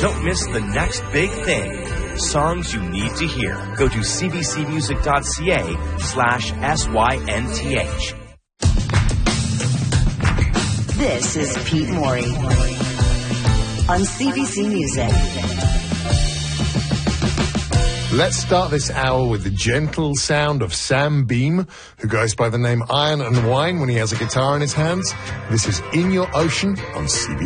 Don't miss the next big thing. Songs you need to hear. Go to cbcmusic.ca/SYNTH. This is Pete Morey on CBC Music. Let's start this hour with the gentle sound of Sam Beam, who goes by the name Iron and Wine when he has a guitar in his hands. This is In Your Ocean on CBC.